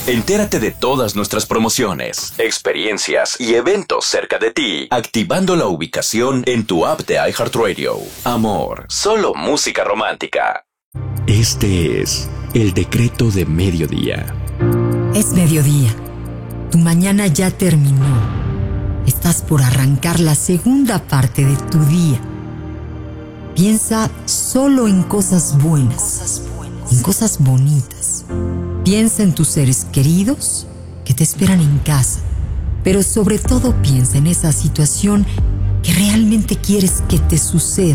Entérate de todas nuestras promociones, experiencias y eventos cerca de ti, activando la ubicación en tu app de iHeartRadio. Amor, solo música romántica. Este es el decreto de mediodía. Es mediodía. Tu mañana ya terminó. Estás por arrancar la segunda parte de tu día. Piensa solo en cosas buenas, en cosas bonitas. Piensa en tus seres queridos que te esperan en casa, pero sobre todo piensa en esa situación que realmente quieres que te suceda.